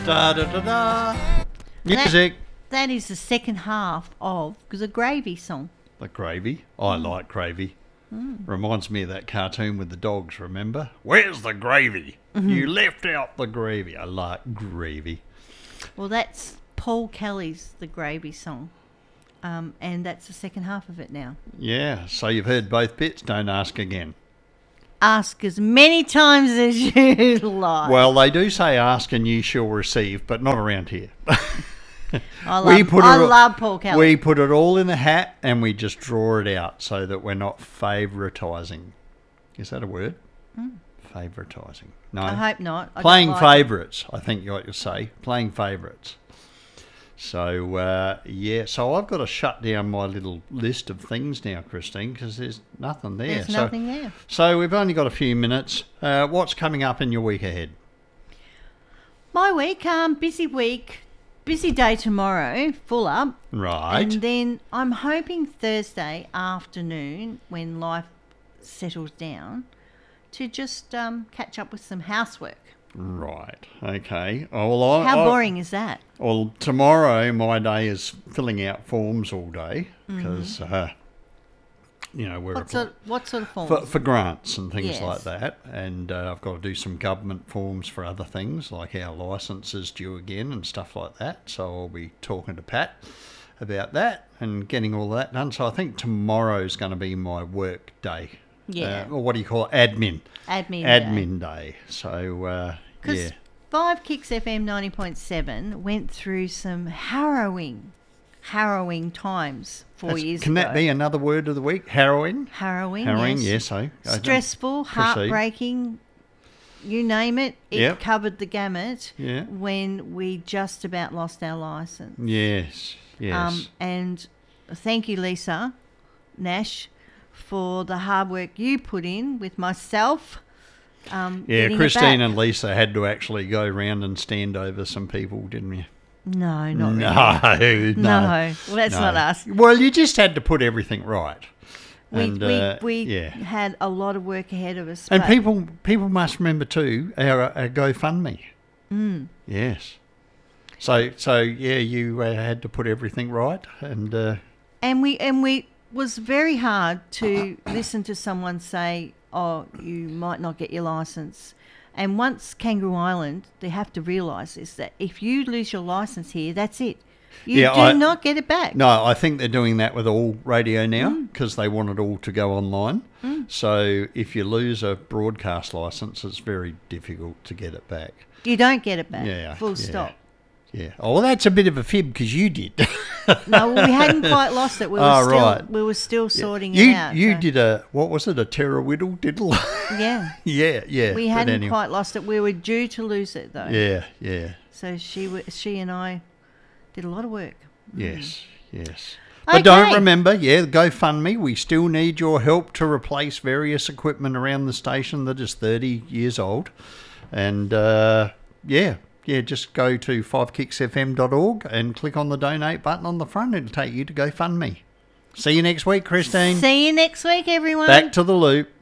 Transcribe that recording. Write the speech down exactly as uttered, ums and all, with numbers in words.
Da da da da. Music. That, that is the second half of the Gravy song. The Gravy. I mm. like Gravy. Mm. Reminds me of that cartoon with the dogs, remember? Where's the gravy? Mm-hmm. You left out the gravy. I like gravy. Well, that's Paul Kelly's The Gravy song. Um, and that's the second half of it now. Yeah, so you've heard both bits. Don't ask again. Ask as many times as you like. Well, they do say ask and you shall receive, but not around here. I, love, we put I it, love Paul Kelly. We put it all in a hat and we just draw it out so that we're not favouritising. Is that a word? Mm. Favouritising. No. I hope not. I Playing like favourites, I think you ought to say. Playing favourites. So, uh, yeah, so I've got to shut down my little list of things now, Christine, because there's nothing there. There's so, nothing there. So we've only got a few minutes. Uh, what's coming up in your week ahead? My week, um, busy week, busy day tomorrow, full up. Right. And then I'm hoping Thursday afternoon, when life settles down, to just um, catch up with some housework. Right. Okay. Oh, well, I, How I, boring is that? Well, tomorrow my day is filling out forms all day because, mm-hmm. uh, you know, we're what sort, what sort of forms for, for grants and things yes. like that, and uh, I've got to do some government forms for other things like our licence is due again and stuff like that. So I'll be talking to Pat about that and getting all that done. So I think tomorrow's going to be my work day. Yeah. Uh, or what do you call it? Admin. Admin. Admin day. day. So, uh, yeah. Five Kicks F M ninety point seven went through some harrowing, harrowing times four That's, years can ago. Can that be another word of the week? Harrowing? Harrowing, Harrowing, yes. yes. I, Stressful, I heartbreaking, you name it. It yep. covered the gamut yeah. when we just about lost our licence. Yes, yes. Um, and thank you, Lisa Nash, for the hard work you put in with myself. Um, yeah, Christine and Lisa had to actually go around and stand over some people, didn't you? No, not no, really. No, no. Well, let's no. not ask. Well, you just had to put everything right. We and, we, uh, we yeah. had a lot of work ahead of us. And people people must remember too our, our GoFundMe. Mm. Yes. So so yeah, you uh, had to put everything right, and uh, and we and we was very hard to listen to someone say, "Oh, you might not get your license." And once Kangaroo Island, they have to realise this, that if you lose your licence here, that's it. You yeah, do I, not get it back. No, I think they're doing that with all radio now because mm. they want it all to go online. Mm. So if you lose a broadcast licence, it's very difficult to get it back. You don't get it back. Yeah. Full yeah, stop. Yeah. Oh, well, that's a bit of a fib because you did. No, well, we hadn't quite lost it. We were oh, still, right. We were still sorting you, it out. You so. did a, what was it, a terror-whittle diddle? Yeah. yeah, yeah. We hadn't anyway. quite lost it. We were due to lose it, though. Yeah, yeah. So she, she and I did a lot of work. Yes, mm. yes. Okay. But don't remember, yeah, GoFundMe, we still need your help to replace various equipment around the station that is thirty years old. And, uh, yeah, yeah, just go to five kicks f m dot org and click on the donate button on the front. It'll take you to GoFundMe. See you next week, Christine. See you next week, everyone. Back to the loop.